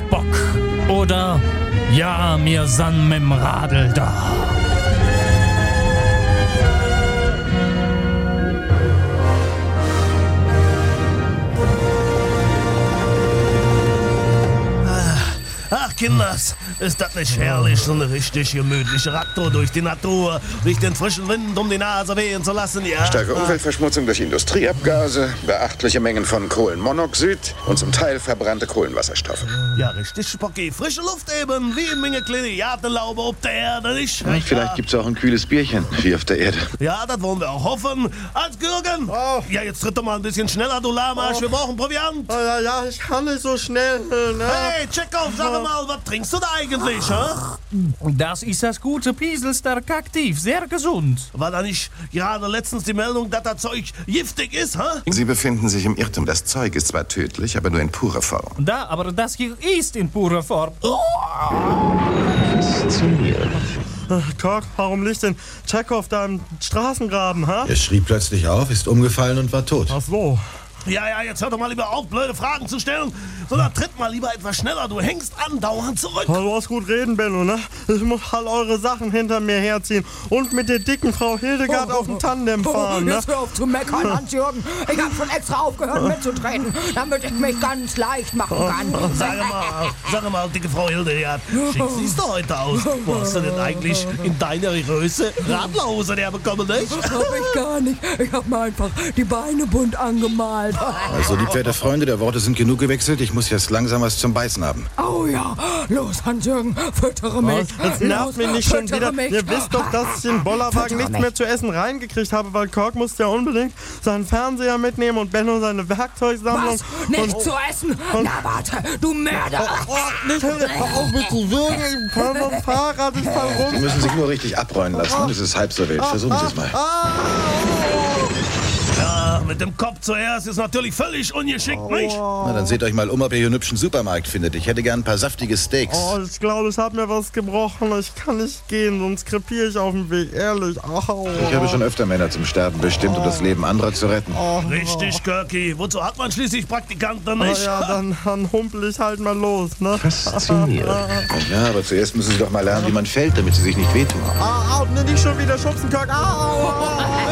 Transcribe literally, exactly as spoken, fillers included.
Bock oder ja, mir san mit'm Radl da. Ach, Kinders, ist das nicht herrlich, so eine richtig gemütliche Radtour durch die Natur, durch den frischen Wind um die Nase wehen zu lassen, ja? Starke Umweltverschmutzung durch Industrieabgase, beachtliche Mengen von Kohlenmonoxid und zum Teil verbrannte Kohlenwasserstoffe. Ja, richtig, Spocki. Frische Luft eben, wie eine Menge kleine Gartenlaube auf der Erde, nicht? Ja, vielleicht gibt's auch ein kühles Bierchen, wie auf der Erde. Ja, das wollen wir auch hoffen. Als Gürgen! Oh. Ja, jetzt tritt doch mal ein bisschen schneller, du Lahmarsch. Oh. Wir brauchen Proviant. Oh, ja, ja, ich kann nicht so schnell. Ne? Hey, Tschechow, sag mal, was trinkst du da eigentlich, hä? Das ist das gute Pieselster Kaktiv, sehr gesund. War da nicht gerade letztens die Meldung, dass das Zeug giftig ist, hä? Sie befinden sich im Irrtum. Das Zeug ist zwar tödlich, aber nur in purer Form. Da, aber das hier ist in purer Form. Faszinierend. Kirk, warum liegt denn Tschechow da im Straßengraben, hä? Er schrie plötzlich auf, ist umgefallen und war tot. Ach so. Ja, ja, jetzt hör doch mal lieber auf, blöde Fragen zu stellen, sondern tritt mal lieber etwas schneller. Du hängst andauernd zurück. Oh, du hast gut reden, Benno, ne? Ich muss all eure Sachen hinter mir herziehen und mit der dicken Frau Hildegard Oh, oh, auf dem Tandem oh, fahren, ne? Jetzt hör auf zu meckern, Hans-Jürgen. Ich hab schon extra aufgehört mitzutreten, damit ich mich ganz leicht machen kann. Sag mal, sag mal, dicke Frau Hildegard, schick siehst du heute aus. Wo hast du denn eigentlich in deiner Größe Radlerhose herbekommen, nicht? Hab ich gar nicht. Ich hab mir einfach die Beine bunt angemalt. Also, liebwerte Freunde, der Worte sind genug gewechselt. Ich muss jetzt langsam was zum Beißen haben. Oh ja, los, Hans-Jürgen, füttere mich. Was? Jetzt nervt Los, mich nicht schon füttere wieder. mich. Ihr wisst doch, dass ich in Bollerwagen Füttere nichts mich. mehr zu essen reingekriegt habe, weil Kirk musste ja unbedingt seinen Fernseher mitnehmen und Benno seine Werkzeugsammlung. Was? Nicht und, zu essen? Na warte, du Mörder. Oh, nicht, hör auf mit zu würgen, ich fahr vom Fahrrad, ich fall Sie rum. müssen sich nur richtig abrollen lassen. Das ist halb so wild. Versuchen Sie es mal. Ja, mit dem Kopf zuerst ist natürlich völlig ungeschickt, nicht? Na, dann seht euch mal um, ob ihr hier einen hübschen Supermarkt findet. Ich hätte gern ein paar saftige Steaks. Oh, ich glaube, es hat mir was gebrochen. Ich kann nicht gehen, sonst krepiere ich auf dem Weg. Ehrlich. Au. Ich habe schon öfter Männer zum Sterben bestimmt, um das Leben anderer zu retten. Richtig, Kirky. Wozu hat man schließlich Praktikanten, Na nicht? ja, dann, dann humpel ich halt mal los, ne? Faszinierend. Ja, aber zuerst müssen Sie doch mal lernen, wie man fällt, damit Sie sich nicht wehtun. Au, au, ne, nicht schon wieder schubsen, Kirk. Au, au, au.